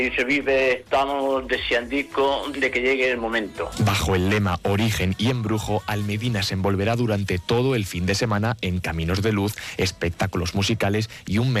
Y se vive, estamos deseando de que llegue el momento. Bajo el lema Origen y Embrujo, Almedina se envolverá durante todo el fin de semana en caminos de luz, espectáculos musicales y un